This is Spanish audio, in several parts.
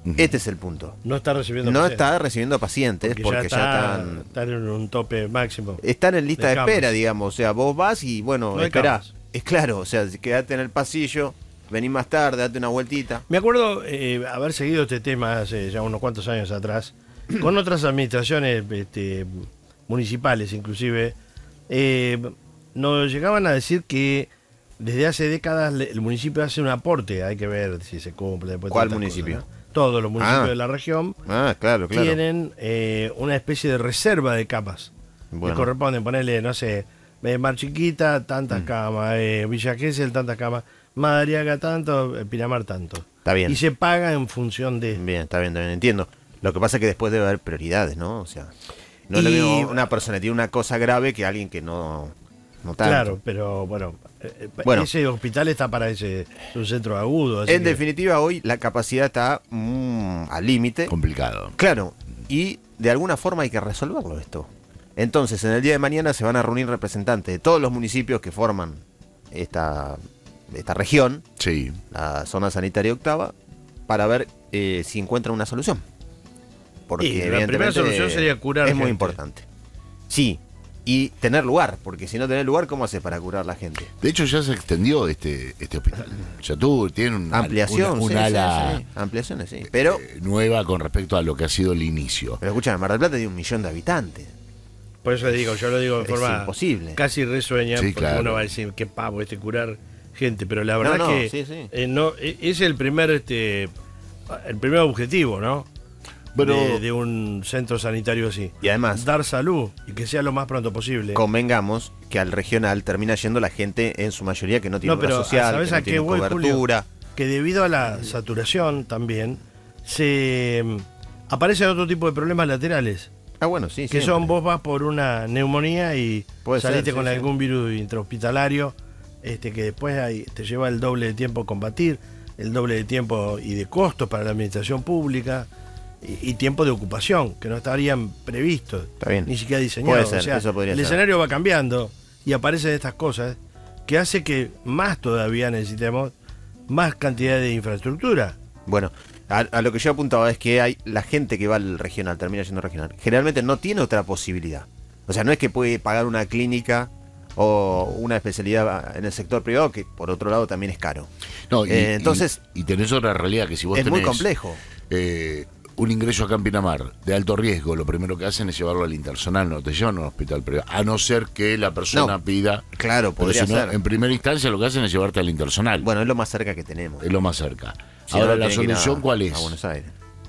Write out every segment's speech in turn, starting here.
Este es el punto. No está recibiendo No pacientes. está recibiendo pacientes porque ya están en un tope máximo. están en lista de camas. espera, digamos. O sea, vos vas y bueno, No hay esperás. camas. Es claro, o sea, quedate en el pasillo, venís más tarde, date una vueltita. Me acuerdo haber seguido este tema hace ya unos cuantos años atrás, con otras administraciones municipales inclusive. Nos llegaban a decir que desde hace décadas el municipio hace un aporte, hay que ver si se cumple. Después ¿Cuál tantas municipio? cosas, ¿no? Todos los municipios Ah. de la región Claro. tienen una especie de reserva de camas. Bueno. Que corresponden, ponerle, no sé, Mar Chiquita, tantas camas, Villa Gesell, tantas camas, Madariaga, tanto, Pinamar, tanto. Está bien. Y se paga en función de... Bien, está bien, entiendo. Lo que pasa es que después debe haber prioridades, ¿no? O sea, no Y- es lo mismo una persona que tiene una cosa grave que alguien que no tanto. Claro, pero bueno, Bueno. ese hospital está para ese, es un centro agudo. así En que- definitiva, hoy la capacidad está al límite. Complicado. Claro, y de alguna forma hay que resolverlo esto. Entonces, en el día de mañana se van a reunir representantes de todos los municipios que forman esta región, Sí. la zona sanitaria octava, para ver si encuentran una solución. Porque Y la evidentemente primera solución sería curar es muy gente. importante. Sí, y tener lugar, porque si no tenés lugar, ¿cómo haces para curar la gente? De hecho, ya se extendió este hospital. Ya tiene una Ampliación, un sí, ala sí. Ampliaciones, sí. Pero nueva con respecto a lo que ha sido el inicio. escucha, Mar del Plata tiene 1 millón de habitantes. Por eso le digo, yo lo digo de Es forma imposible. casi risueña, Sí, porque claro. uno va a decir, qué pavo curar gente, pero la verdad No, que sí, sí. Es el primer objetivo, ¿no? Pero De un centro sanitario así. Y además, Dar salud y que sea lo más pronto posible. convengamos que al regional termina yendo la gente en su mayoría que no tiene No, pero obra social, ¿sabes que a no qué tiene voy, cobertura. Que debido a la saturación también se aparecen otro tipo de problemas laterales. Ah, bueno, sí, Que siempre. son, vos vas por una neumonía y Puede saliste ser, con sí, sí. algún virus intrahospitalario, que después te lleva el doble de tiempo combatir, el doble de tiempo y de costos para la administración pública y tiempo de ocupación, que no estarían previstos, Está bien. ni siquiera diseñados. Puede ser, o sea, eso podría el ser. escenario va cambiando y aparecen estas cosas que hace que más todavía necesitemos más cantidad de infraestructura. Bueno, a lo que yo apuntaba es que hay la gente que va al regional, termina yendo al regional, generalmente no tiene otra posibilidad. O sea, no es que puede pagar una clínica o una especialidad en el sector privado, que por otro lado también es caro. no, entonces, y tenés otra realidad que si vos es muy tenés complejo. un ingreso acá en Pinamar de alto riesgo, lo primero que hacen es llevarlo al Intersonal, no te llevan a un hospital privado, a no ser que la persona No, pida. Claro, Pero podría si no, ser. en primera instancia lo que hacen es llevarte al Intersonal. Bueno, es lo más cerca que tenemos. Es lo más cerca. Si Ahora, no, la tienen que ir solución, ¿cuál es? A Buenos Aires.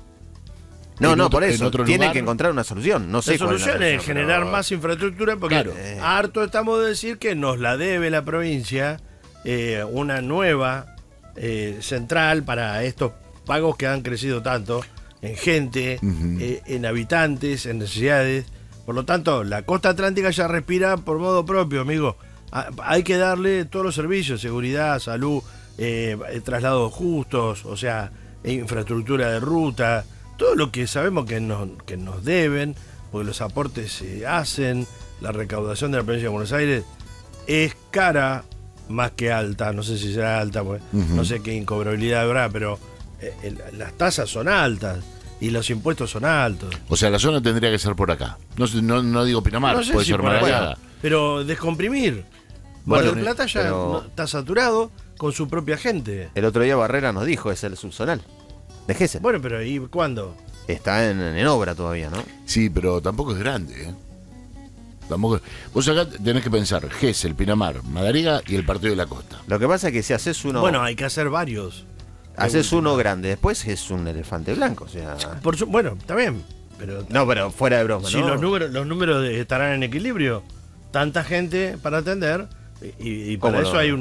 No, En no, otro- por en eso. otro Tienen lugar. que encontrar una solución. No sé La cuál es solución es solución, generar pero- más infraestructura porque Claro. harto estamos de decir que nos la debe la provincia una nueva central para estos pagos que han crecido tanto en gente, en habitantes, en necesidades. Por lo tanto, la costa atlántica ya respira por modo propio, amigo. Hay que darle todos los servicios, seguridad, salud, traslados justos, o sea, infraestructura de ruta, todo lo que sabemos que nos deben, porque los aportes se hacen, la recaudación de la provincia de Buenos Aires es cara más que alta, no sé si será alta, porque no sé qué incobrabilidad habrá, pero las tasas son altas y los impuestos son altos. O sea, la zona tendría que ser por acá. No digo Pinamar, No sé puede si ser por allá, Madariaga. pero descomprimir. Bueno, Mar del Plata ya pero- está saturado con su propia gente. El otro día Barrera nos dijo, es el subzonal de Gesell. Bueno, pero ¿y cuándo? Está en obra todavía, ¿no? Sí, pero tampoco es grande, ¿eh? Tampoco. Vos acá tenés que pensar Gesell, Pinamar, Madariaga y el Partido de la Costa. Lo que pasa es que si haces uno, Bueno, hay que hacer varios. haces uno grande, después es un elefante blanco, o sea... Bueno, está bien, pero No, pero fuera de broma, si ¿no? los números estarán en equilibrio, tanta gente para atender y para ¿Cómo eso no? hay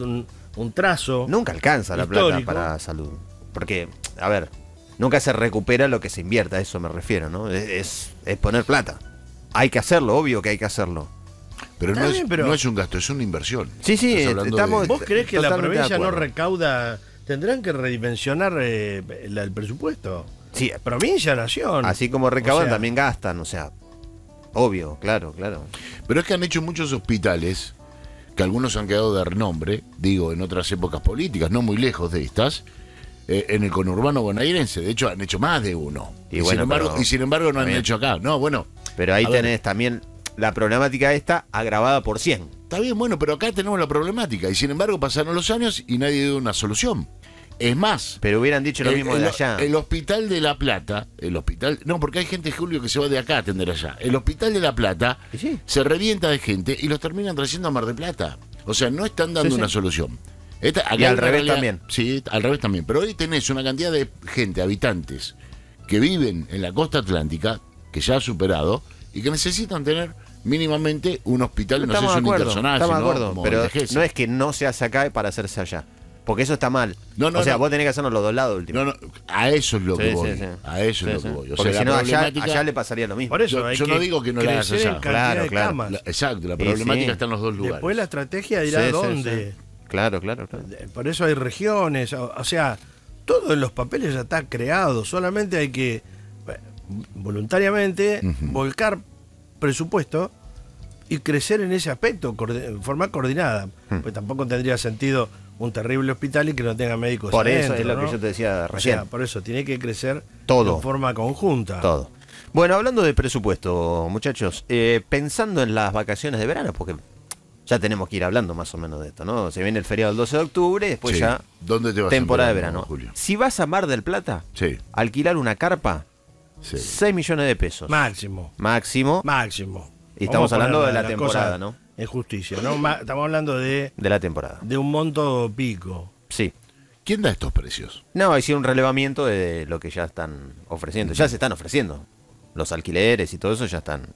un trazo. Nunca alcanza la plata histórico. para salud. Porque, a ver, nunca se recupera lo que se invierta, a eso me refiero, ¿no? Es poner plata. Hay que hacerlo, obvio que hay que hacerlo. Pero, Está bien, pero- no es un gasto, es una inversión. Sí, sí, Estás hablando estamos- de- ¿Vos creés que la Totalmente de provincia no acuerdo. recauda? Tendrán que redimensionar el presupuesto. Sí, Provincia, nación. así como recaudan, O sea, también gastan, o sea, obvio, claro, claro. Pero es que han hecho muchos hospitales, que algunos han quedado de renombre, digo, en otras épocas políticas, no muy lejos de estas, en el conurbano bonaerense. De hecho, han hecho más de uno. Y bueno, sin embargo no han hecho acá. No, bueno. Pero ahí a ver, tenés también la problemática esta agravada por 100. está bien, bueno, pero acá tenemos la problemática. Y sin embargo pasaron los años y nadie dio una solución. Es más, Pero hubieran dicho lo mismo de allá. el Hospital de La Plata, no, porque hay gente, Julio, que se va de acá a atender allá. El Hospital de La Plata Y sí. se revienta de gente y los terminan trayendo a Mar del Plata. O sea, no están dando Sí, sí. una solución. Acá Y al hay una revés también. Sí, al revés también. Pero hoy tenés una cantidad de gente, habitantes, que viven en la costa atlántica, que ya ha superado, y que necesitan tener mínimamente un hospital, no sé si Estamos un de acuerdo, internacional, estamos de sino acuerdo. como Pero DGS. no es que no se hace acá para hacerse allá. Porque eso está mal. No, no, o sea, no. vos tenés que hacerlo los dos lados último. No, a eso es lo que Sí, voy. sí, sí. A eso es Sí, lo sí. que voy. O Porque sea, si la no, problemática... allá le pasaría lo mismo. Por eso Yo- hay yo que no digo que no la hagas crecer en allá. cantidad Claro, de claro. camas. Exacto, la Sí, problemática sí. está en los dos lugares. Después la estrategia dirá Sí, sí, dónde. sí. Claro. Por eso hay regiones, o sea, todo en los papeles ya está creado, solamente hay que voluntariamente volcar presupuesto y crecer en ese aspecto, en forma coordinada. Pues tampoco tendría sentido un terrible hospital y que no tenga médicos Por eso adentro, es lo ¿no? que yo te decía O recién. sea, por eso tiene que crecer Todo. en forma conjunta. Todo. Bueno, hablando de presupuesto, muchachos, pensando en las vacaciones de verano, porque ya tenemos que ir hablando más o menos de esto, ¿no? Se viene el feriado el 12 de octubre, después Sí. ya ¿Dónde te vas temporada en de verano. Julio? Si vas a Mar del Plata, Sí, alquilar una carpa, sí. 6 millones de pesos. Máximo. Máximo Y Y estamos hablando de la temporada, ¿no? En justicia, ¿no? Estamos hablando de de la temporada. un monto pico. Sí. ¿Quién da estos precios? No, hicieron un relevamiento de lo que ya están ofreciendo. Ya se están ofreciendo. Los alquileres y todo eso ya están.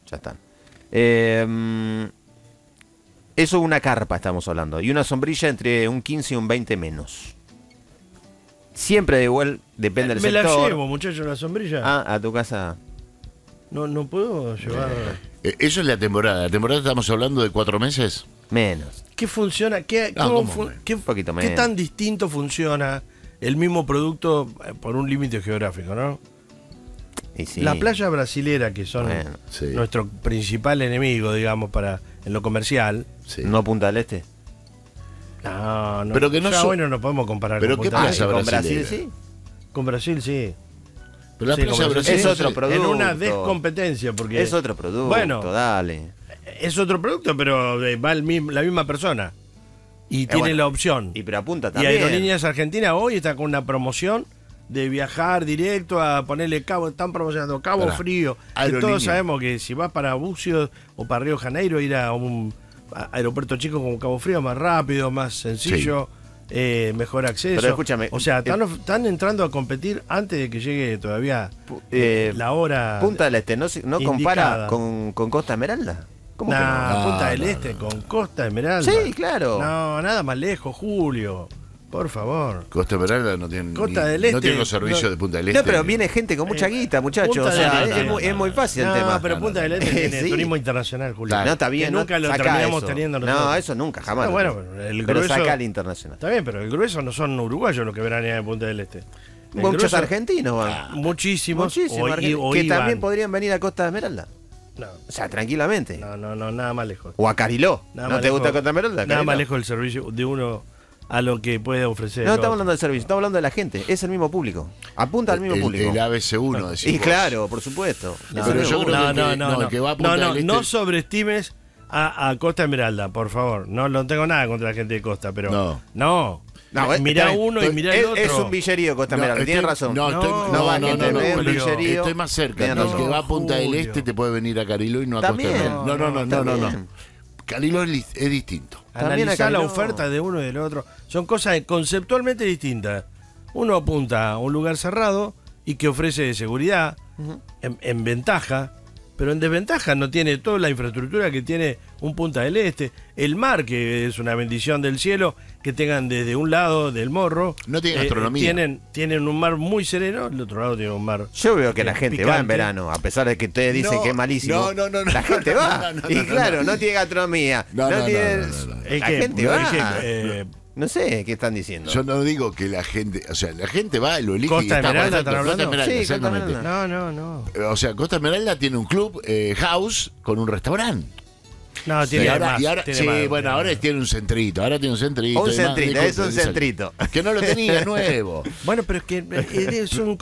Eso una carpa estamos hablando. Y una sombrilla entre un 15 y un 20 menos. Siempre de igual, depende del Me sector. la llevo, muchacho, la sombrilla. Ah, a tu casa. No puedo llevar. Eso es la temporada. La temporada estamos hablando de 4 meses. Menos. ¿Qué funciona? ¿cómo? ¿Qué Un poquito qué menos. tan distinto funciona el mismo producto por un límite geográfico, no? Y sí. La playa brasilera, que son Bueno, sí. nuestro principal enemigo, digamos, en lo comercial. Sí. ¿No Punta del Este? No, Pero que no ya son- hoy no nos podemos comparar Pero con ¿qué Punta del plaza Este. con Brasil brasilera? sí. Con Brasil, sí. Pero la Sí, playa como brasileña es otro sí. producto. En una descompetencia, porque Es otro producto, Bueno. dale. es otro producto, pero va la misma persona. Y tiene bueno, la opción. Y pero apunta Y también. Aerolíneas Argentina hoy está con una promoción de viajar directo a ponerle Cabo, están promocionando Cabo Pará. Frío. Que Aerolínea. todos sabemos que si vas para Bucios o para Río de Janeiro, ir a un aeropuerto chico como Cabo Frío, más rápido, más sencillo, mejor acceso. Pero escúchame, o sea, están entrando a competir antes de que llegue todavía la hora. Punta del Este, ¿no indicada. compara con Costa Esmeralda? ¿Cómo que no? Nah, Punta del No, Este con Costa Esmeralda. Sí, claro. No, nada más lejos, Julio. Por favor. Costa Esmeralda no tiene, Costa del no Este, tiene los servicios no- de Punta del Este. No, pero viene gente con mucha guita, muchachos. Punta O sea, del Este. es muy fácil el No, tema. pero Punta del Este tiene Sí. turismo internacional, Julio. Claro. No, está bien. Que no, nunca lo sacá terminamos eso. teniendo nosotros. No, eso nunca, jamás. Ah, bueno, el pero grueso- saca el internacional. Está bien, pero el grueso no son uruguayos los que veranean en Punta del Este. El Muchos grueso- argentinos van. Muchísimos. Muchísimos argentinos, o que iban. también podrían venir a Costa Esmeralda. No, O sea, tranquilamente. no, nada más lejos. O a Cariló. Nada ¿No más te gusta lejos- Costa Esmeralda? Nada Cariló. más lejos del servicio de uno a lo que puede ofrecer. No el estamos otro. hablando del servicio, estamos hablando de la gente. Es el mismo público. Apunta al mismo público. El ABC1, decís Y vos. claro, por supuesto. No, Es el Pero mismo yo público. creo que el que va a Punta del Este- no sobreestimes a Costa Esmeralda, por favor. No tengo nada contra la gente de Costa, pero No. No, mirá está bien. uno y mirá el Es- otro. Es un villerío Costa Esmeralda, estoy- tienes razón. No, estoy, No, no, va no, gente, no, ve un Julio. villerío. Estoy más cerca. Tienes El razón. que va a Punta del Julio. Este te puede venir a Cariló y no a También. Costa Esmeralda. Está No. bien. Cariló es distinto. También Analizar la acá no. oferta de uno y del otro. Son cosas conceptualmente distintas. Uno apunta a un lugar cerrado y que ofrece seguridad, en ventaja, pero en desventaja no tiene toda la infraestructura que tiene un Punta del Este. El mar, que es una bendición del cielo, que tengan desde un lado del morro. No tiene gastronomía. Tienen un mar muy sereno, el otro lado tiene un mar. Yo veo que la gente va en picante. verano, a pesar de que ustedes dicen No, que es malísimo. no. La gente va. No, Y claro, no tiene gastronomía. No, No no, tiene. no. Es La que- gente es va. que, No sé qué están diciendo. Yo no digo que la gente, o sea, la gente va y lo elige. Costa y está Esmeralda, perfecto. ¿están hablando? Costa Esmeralda, Sí, Costa exactamente. Esmeralda. no. O sea, Costa Esmeralda tiene un club house con un restaurante. No, tiene más. Y ahora, tiene sí, más, bueno, tiene ahora más. tiene un centrito. Ahora tiene un centrito. Un y más, centrito, disculpe, es un dice, centrito. Que no lo tenía nuevo. Bueno, pero es que es un